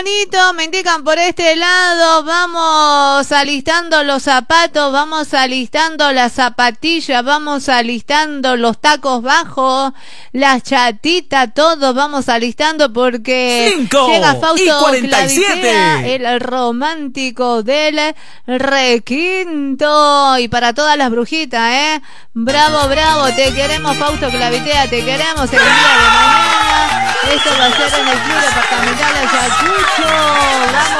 Me indican por este lado, vamos alistando los zapatos, vamos alistando las zapatillas, vamos alistando los tacos bajos, las chatitas, todo vamos alistando porque 5 llega Fausto 47, el romántico del requinto, y para todas las brujitas, bravo, bravo, te queremos Fausto Clavitea, te queremos el día de mañana. Esto va a ser en el Club Departamental Ayacucho. Vamos